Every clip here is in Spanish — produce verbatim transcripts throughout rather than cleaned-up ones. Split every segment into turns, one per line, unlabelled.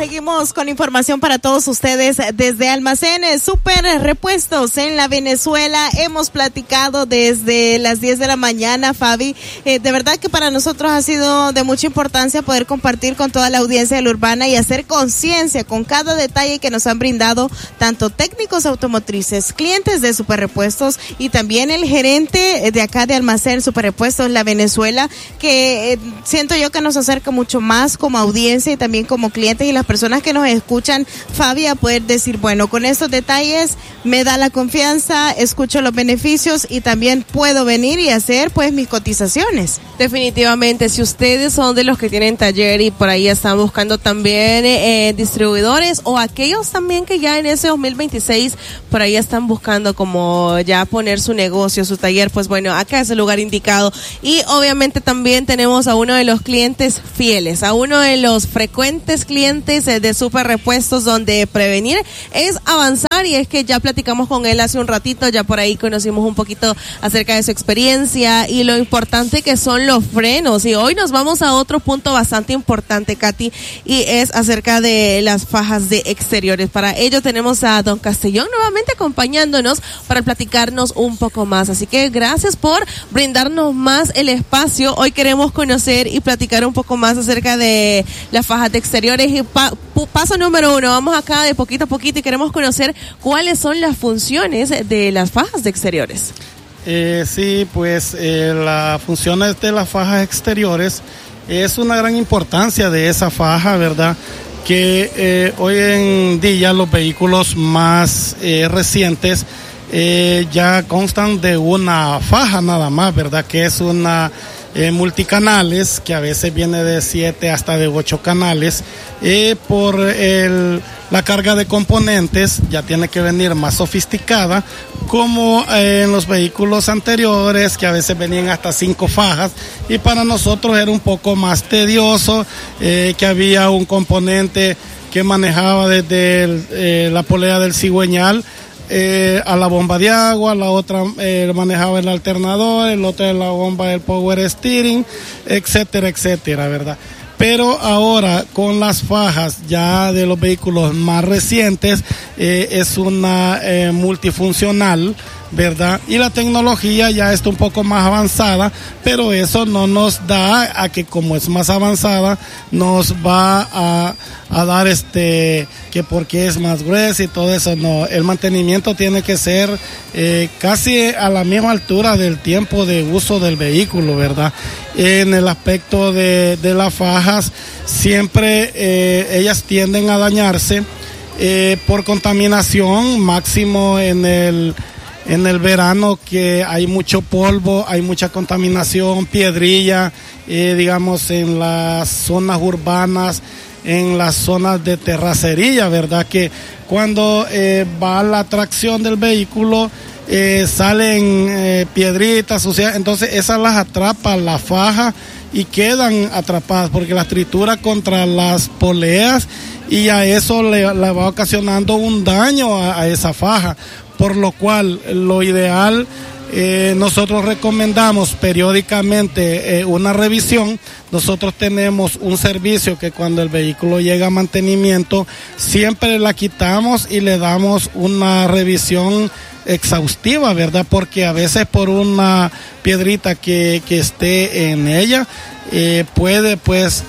seguimos con información para todos ustedes desde Almacenes Super Repuestos en la Venezuela. Hemos platicado desde las diez de la mañana, Fabi. Eh, de verdad que para nosotros ha sido de mucha importancia poder compartir con toda la audiencia de la Urbana y hacer conciencia con cada detalle que nos han brindado tanto técnicos automotrices, clientes de Super Repuestos y también el gerente de acá de Almacén Super Repuestos La Venezuela, que eh, siento yo que nos acerca mucho más como audiencia y también como clientes y las personas que nos escuchan, Fabi, a poder decir, bueno, con estos detalles me da la confianza, escucho los beneficios y también puedo venir y hacer pues mis cotizaciones.
Definitivamente, si ustedes son de los que tienen taller y por ahí están buscando también eh, distribuidores o aquellos también que ya en ese dos mil veintiséis por ahí están buscando como ya poner su negocio, su taller, pues bueno, acá es el lugar indicado. Y obviamente también tenemos a uno de los clientes fieles, a uno de los frecuentes clientes de Super Repuestos, donde prevenir es avanzar, y es que ya platicamos con él hace un ratito, ya por ahí conocimos un poquito acerca de su experiencia y lo importante que son los frenos. Y hoy nos vamos a otro punto bastante importante, Katy, y es acerca de las fajas de exteriores. Para ello tenemos a don Castellón nuevamente acompañándonos para platicarnos un poco más. Así que gracias por brindarnos más el espacio. Hoy queremos conocer y platicar un poco más acerca de las fajas de exteriores. Y pa- paso número uno, vamos acá de poquito a poquito y queremos conocer cuáles son las funciones de las fajas de exteriores.
Eh, sí, pues eh, las funciones de las fajas exteriores es una gran importancia de esa faja, ¿verdad? Que eh, hoy en día los vehículos más eh, recientes eh, ya constan de una faja nada más, ¿verdad? Que es una eh, multicanales, que a veces viene de siete hasta de ocho canales. Eh, por el, la carga de componentes ya tiene que venir más sofisticada, como eh, en los vehículos anteriores, que a veces venían hasta cinco fajas, y para nosotros era un poco más tedioso, eh, que había un componente que manejaba desde el, eh, la polea del cigüeñal eh, a la bomba de agua, la otra eh, manejaba el alternador, el otro la bomba del power steering, etcétera, etcétera, ¿verdad? Pero ahora con las fajas ya de los vehículos más recientes eh, es una eh, multifuncional, ¿verdad? Y la tecnología ya está un poco más avanzada, pero eso no nos da a que, como es más avanzada, nos va a, a dar este, que porque es más gruesa y todo eso. No, el mantenimiento tiene que ser eh, casi a la misma altura del tiempo de uso del vehículo, ¿verdad? En el aspecto de, de las fajas, siempre eh, ellas tienden a dañarse eh, por contaminación, máximo en el En el verano, que hay mucho polvo, hay mucha contaminación, piedrilla, eh, digamos en las zonas urbanas, en las zonas de terracería, ¿verdad? Que cuando eh, va la tracción del vehículo, eh, salen eh, piedritas, o sea, entonces esas las atrapa la faja y quedan atrapadas porque las tritura contra las poleas y a eso le, le va ocasionando un daño a, a esa faja. Por lo cual, lo ideal, eh, nosotros recomendamos periódicamente eh, una revisión. Nosotros tenemos un servicio que cuando el vehículo llega a mantenimiento, siempre la quitamos y le damos una revisión exhaustiva, ¿verdad? Porque a veces por una piedrita que, que esté en ella, eh, puede pues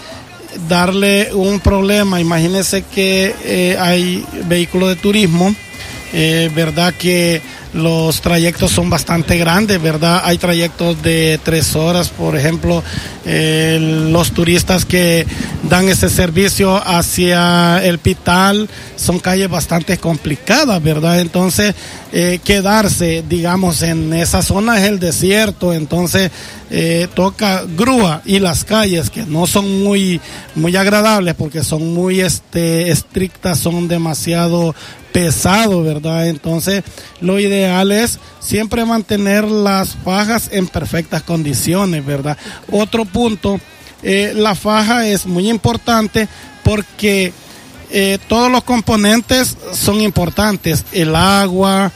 darle un problema. Imagínense que eh, hay vehículos de turismo, Eh, verdad que los trayectos son bastante grandes, verdad, hay trayectos de tres horas, por ejemplo, eh, los turistas que dan ese servicio hacia el Pital son calles bastante complicadas, verdad, entonces eh, quedarse, digamos, en esa zona es el desierto, entonces eh, toca grúa, y las calles que no son muy muy agradables porque son muy este estrictas, son demasiado pesado, ¿verdad? Entonces, lo ideal es siempre mantener las fajas en perfectas condiciones, ¿verdad? Otro punto, eh, la faja es muy importante porque eh, todos los componentes son importantes, el agua,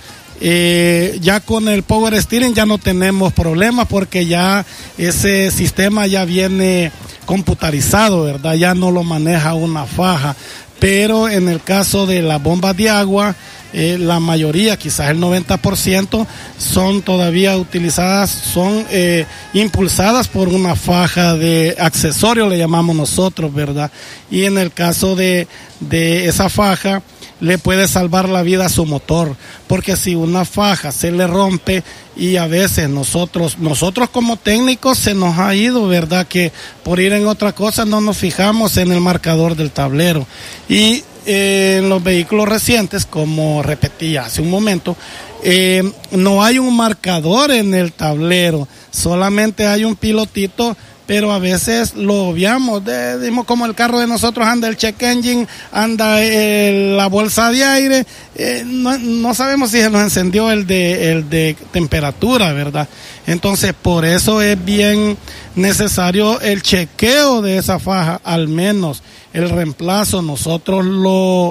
eh, ya con el power steering ya no tenemos problemas porque ya ese sistema ya viene computarizado, ¿verdad? Ya no lo maneja una faja. pero en el caso de las bombas de agua, eh, la mayoría, quizás el noventa por ciento, son todavía utilizadas, son eh, impulsadas por una faja de accesorio, le llamamos nosotros, ¿verdad? Y en el caso de, de esa faja, le puede salvar la vida a su motor, porque si una faja se le rompe, y a veces nosotros, nosotros como técnicos se nos ha ido, ¿verdad? Que por ir en otra cosa no nos fijamos en el marcador del tablero. Y eh, en los vehículos recientes, como repetí hace un momento, eh, no hay un marcador en el tablero, solamente hay un pilotito, pero a veces lo obviamos, de, de, como el carro de nosotros anda el check engine, anda el, la bolsa de aire, eh, no, no sabemos si se nos encendió el de, el de temperatura, ¿verdad? Entonces, por eso es bien necesario el chequeo de esa faja, al menos el reemplazo, nosotros lo...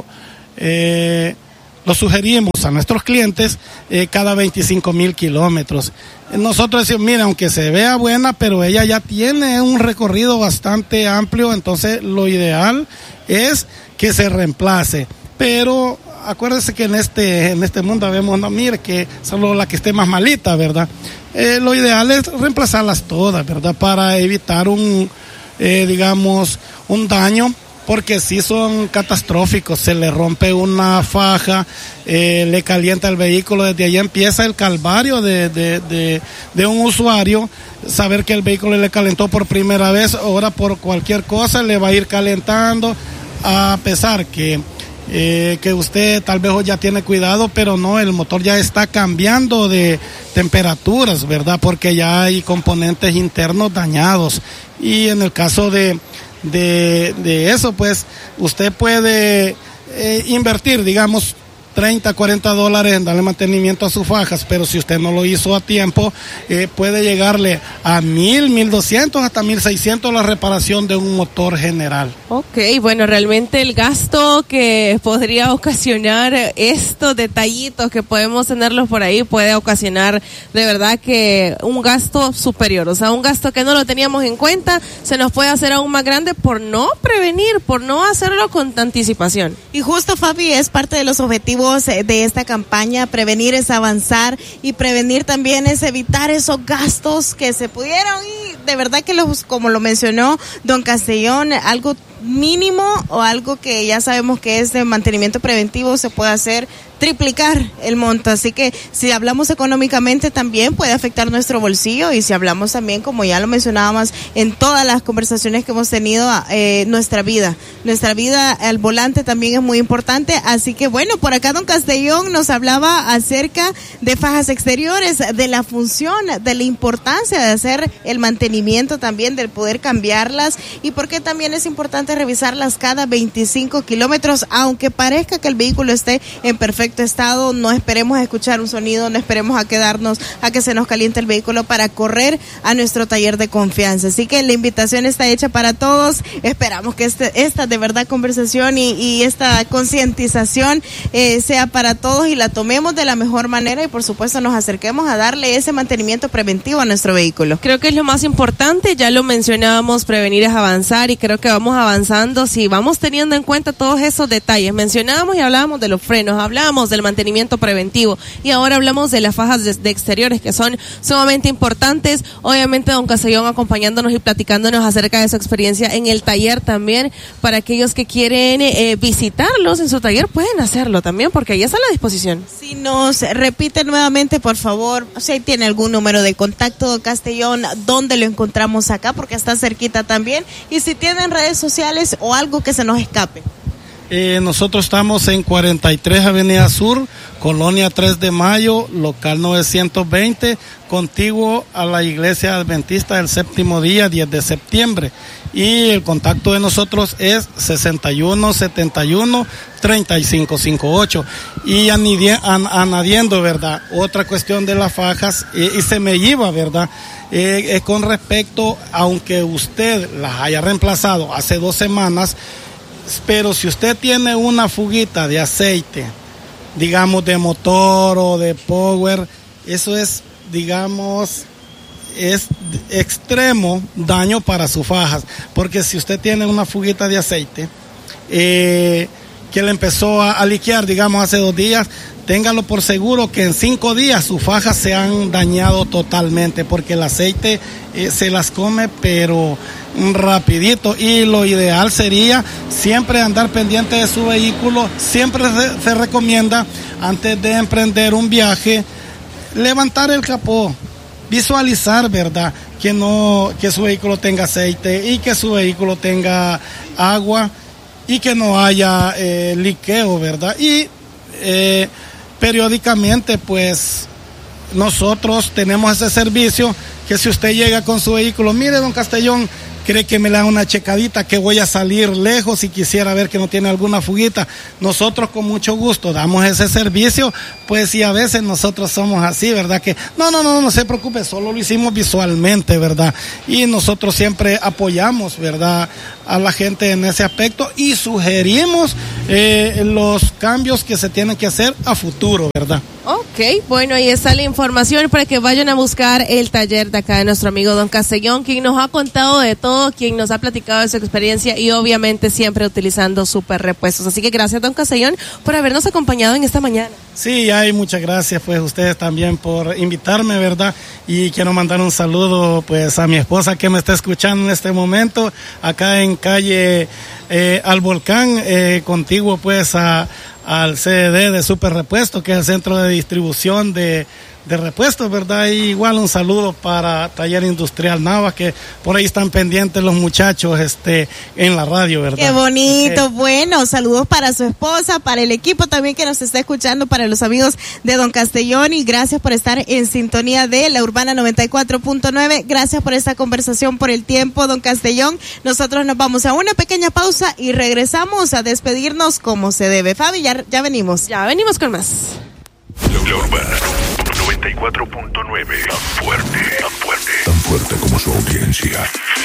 Eh, Lo sugerimos a nuestros clientes eh, cada veinticinco mil kilómetros. Nosotros decimos, mira, aunque se vea buena, pero ella ya tiene un recorrido bastante amplio, entonces lo ideal es que se reemplace. Pero acuérdense que en este en este mundo vemos, no, mire, que solo la que esté más malita, ¿verdad? Eh, lo ideal es reemplazarlas todas, ¿verdad? Para evitar un, eh, digamos, un daño, porque sí son catastróficos, se le rompe una faja, eh, le calienta el vehículo, desde ahí empieza el calvario de, de, de, de un usuario, saber que el vehículo le calentó por primera vez, ahora por cualquier cosa le va a ir calentando, a pesar que, eh, que usted tal vez ya tiene cuidado, pero no, el motor ya está cambiando de temperaturas, ¿verdad? Porque ya hay componentes internos dañados, y en el caso de De, de eso, pues usted puede eh, invertir, digamos, treinta, cuarenta dólares en darle mantenimiento a sus fajas, pero si usted no lo hizo a tiempo, eh, puede llegarle a mil, mil doscientos, hasta mil seiscientos la reparación de un motor general.
Ok, bueno, realmente el gasto que podría ocasionar estos detallitos que podemos tenerlos por ahí puede ocasionar de verdad que un gasto superior, o sea, un gasto que no lo teníamos en cuenta, se nos puede hacer aún más grande por no prevenir, por no hacerlo con anticipación.
Y justo, Fabi, es parte de los objetivos de esta campaña. Prevenir es avanzar, y prevenir también es evitar esos gastos que se pudieron, y de verdad que los, como lo mencionó don Castellón, algo mínimo o algo que ya sabemos que es de mantenimiento preventivo se puede hacer triplicar el monto, así que si hablamos económicamente también puede afectar nuestro bolsillo, y si hablamos también, como ya lo mencionábamos en todas las conversaciones que hemos tenido, eh, nuestra vida, nuestra vida al volante también es muy importante. Así que bueno, por acá don Castellón nos hablaba acerca de fajas exteriores, de la función, de la importancia de hacer el mantenimiento también, del poder cambiarlas, y porque también es importante revisarlas cada veinticinco kilómetros, aunque parezca que el vehículo esté en perfecto estado, no esperemos a escuchar un sonido, no esperemos a quedarnos a que se nos caliente el vehículo para correr a nuestro taller de confianza. Así que la invitación está hecha para todos, esperamos que este, esta de verdad conversación y, y esta concientización eh, sea para todos, y la tomemos de la mejor manera, y por supuesto nos acerquemos a darle ese mantenimiento preventivo a nuestro vehículo.
Creo que es lo más importante, ya lo mencionábamos, prevenir es avanzar, y creo que vamos avanzando si vamos teniendo en cuenta todos esos detalles. Mencionábamos y hablábamos de los frenos, hablábamos del mantenimiento preventivo, y ahora hablamos de las fajas de, de exteriores, que son sumamente importantes. Obviamente don Castellón acompañándonos y platicándonos acerca de su experiencia en el taller también, para aquellos que quieren eh, visitarlos en su taller pueden hacerlo también, porque ahí está a la disposición.
Si nos repite nuevamente, por favor, si tiene algún número de contacto don Castellón, ¿dónde lo encontramos acá? Porque está cerquita también, y si tienen redes sociales o algo que se nos escape.
Eh, nosotros estamos en cuarenta y tres Avenida Sur, Colonia tres de Mayo, local novecientos veinte, contiguo a la Iglesia Adventista del Séptimo Día, diez de septiembre. Y el contacto de nosotros es sesenta y uno, setenta y uno, treinta y cinco cincuenta y ocho. Y añadiendo, ¿verdad? Otra cuestión de las fajas, eh, y se me iba, ¿verdad? Eh, eh, con respecto, aunque usted las haya reemplazado hace dos semanas, pero si usted tiene una fuguita de aceite, digamos de motor o de power, eso es, digamos, es extremo daño para sus fajas, porque si usted tiene una fuguita de aceite, eh, que le empezó a, a liquear, digamos, hace dos días, téngalo por seguro que en cinco días sus fajas se han dañado totalmente, porque el aceite eh, se las come, pero rapidito. Y lo ideal sería siempre andar pendiente de su vehículo. Siempre se, se recomienda, antes de emprender un viaje, levantar el capó, visualizar, ¿verdad?, que no, que su vehículo tenga aceite y que su vehículo tenga agua y que no haya eh, liqueo, ¿verdad? Y eh, periódicamente, pues, nosotros tenemos ese servicio, que si usted llega con su vehículo, mire, don Castellón, cree que me le da una checadita, que voy a salir lejos y quisiera ver que no tiene alguna fuguita, nosotros con mucho gusto damos ese servicio, pues, y a veces nosotros somos así, ¿verdad? Que no, no, no, no se preocupe, solo lo hicimos visualmente, ¿verdad? Y nosotros siempre apoyamos, ¿verdad?, a la gente en ese aspecto y sugerimos eh, los cambios que se tienen que hacer a futuro, ¿verdad?
Ok, bueno, ahí está la información para que vayan a buscar el taller de acá de nuestro amigo don Castellón, quien nos ha contado de todo, quien nos ha platicado de su experiencia y obviamente siempre utilizando super repuestos. Así que gracias, don Castellón, por habernos acompañado en esta mañana.
Sí, hay muchas gracias, pues, ustedes también por invitarme, ¿verdad? Y quiero mandar un saludo, pues, a mi esposa que me está escuchando en este momento, acá en calle eh, Al Volcán, eh, contiguo, pues, a al C D D de Super Repuesto, que es el centro de distribución de, de repuestos, ¿verdad? Y igual un saludo para Taller Industrial Nava, que por ahí están pendientes los muchachos este en la radio, ¿verdad?
Qué bonito,
okay.
Bueno, saludos para su esposa, para el equipo también que nos está escuchando, para los amigos de don Castellón, y gracias por estar en sintonía de la Urbana noventa y cuatro punto nueve, gracias por esta conversación, por el tiempo, don Castellón. Nosotros nos vamos a una pequeña pausa y regresamos a despedirnos como se debe. Fabi, ya, ya venimos.
Ya venimos con más.
La Urbana noventa y cuatro punto nueve, tan fuerte, tan fuerte, tan fuerte como su audiencia.